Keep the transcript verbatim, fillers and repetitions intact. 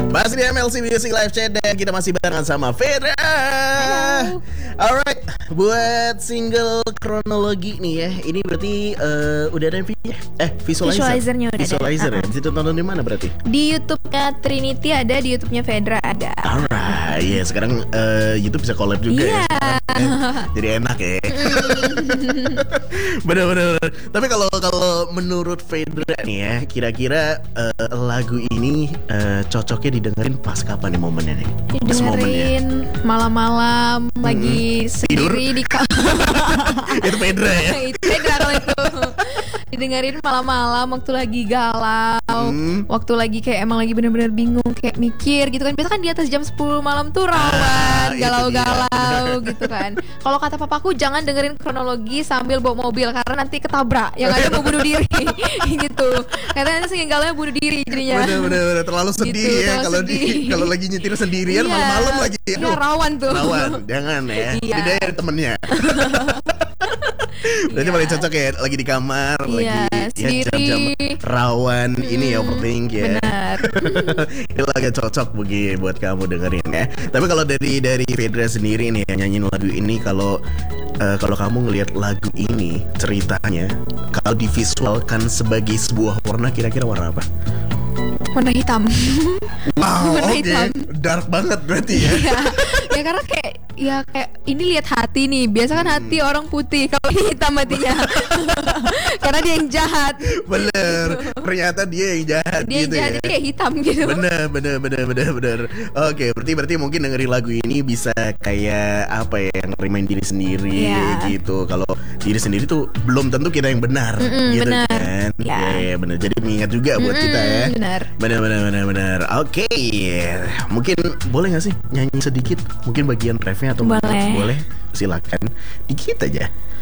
Masih di M L C Music Live Chat dan kita masih barengan sama Fedra. Alright, buat single kronologi nih ya, ini berarti uh, udah ada V-nya? Eh, visualizer. Visualizernya udah Visualizer ada. ya. Bisa ditonton di mana berarti? Di YouTube-nya Trinity ada, di YouTube-nya Fedra ada. Alright, ya yeah, sekarang uh, YouTube bisa collab juga yeah. ya. Jadi enak ya. Bener-bener. Tapi kalau kalau menurut Fedra nih ya, kira-kira uh, lagu ini uh, cocoknya didengerin pas kapan nih momennya nih? Didengerin malam-malam hmm. lagi tidur sendiri di kamar. Itu Fedra ya. Itu Fedra kalau itu. Didengerin malam-malam waktu lagi galau, hmm. waktu lagi kayak emang lagi bener-bener bingung, kayak mikir gitu kan. Biasa kan di atas jam sepuluh malam tuh rawan, ah, galau-galau gitu kan. Kalau kata papaku jangan dengerin kronologi sambil bawa mobil karena nanti ketabrak, yang ada mau bunuh diri gitu. Karena nanti saking galaunya bunuh diri jadinya. Bener-bener terlalu sedih gitu, ya kalau di kalau lagi nyetir sendirian iya, malam-malam lagi. Iya, rawan tuh. Rawan, jangan ya. Iya. Beda dari temennya. Berarti iya. paling cocok ya lagi di kamar, iya, lagi ya jam-jam rawan hmm, ini ya overthink ya. Benar. Ini lagi cocok bagi buat kamu dengerin ya. Tapi kalau dari dari Fedra sendiri nih yang nyanyiin lagu ini, kalau uh, kalau kamu ngelihat lagu ini ceritanya, kalau divisualkan sebagai sebuah warna, kira-kira warna apa? Warna hitam. Wow, oke, okay. Dark banget berarti ya. Iya. Ya karena kayak ya kayak ini lihat hati nih. Biasa kan hati hmm. orang putih, kalau ini hitam hatinya. Karena dia yang jahat. Bener. Ternyata dia yang jahat. Dia gitu yang jahat, ya. dia kayak hitam gitu. Bener, bener, bener, bener, bener. Oke, berarti berarti mungkin dengerin lagu ini bisa kayak apa ya, yang remind diri sendiri yeah. gitu. Kalau diri sendiri tuh belum tentu kita yang benar, Mm-mm, gitu bener. kan. Ya. Yeah. Bener. Jadi mengingat juga buat Mm-mm, kita ya. Bener. Bener, bener, bener, bener. Oke, mungkin boleh nggak sih nyanyi sedikit? Mungkin bagian refnya atau boleh. Boleh. Silakan. Dikit aja.